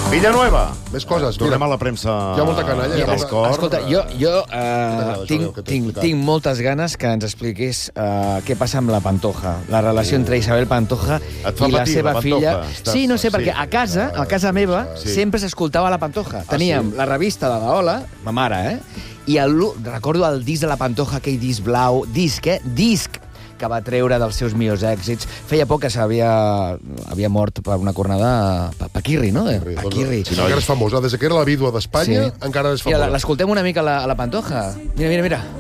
Villanueva. Més coses. Tornem a la premsa. Hi ha molta canalla. Mira, Escolta, jo tinc moltes ganes que ens expliqués què passa amb la Pantoja, la relació entre Isabel Pantoja Et fa i la patir, seva la filla. Pantoja. Sí, no sé, Sí. perquè a casa meva, sempre s'escoltava la Pantoja. Teníem la revista de la Ola, ma mare, i recordo el disc de la Pantoja, aquell disc blau, disc que va treure dels seus millors èxits. Feia poc que havia mort per una cornada Paquirri, no? Paquirri. Encara és famosa. Des que era la vídua d'Espanya, encara és famosa. Mira, l'escoltem una mica a la Pantoja. Mira.